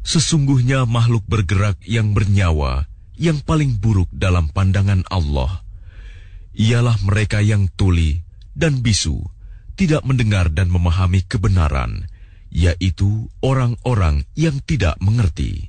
Sesungguhnya makhluk bergerak yang bernyawa yang paling buruk dalam pandangan Allah ialah mereka yang tuli dan bisu, tidak mendengar dan memahami kebenaran, yaitu orang-orang yang tidak mengerti.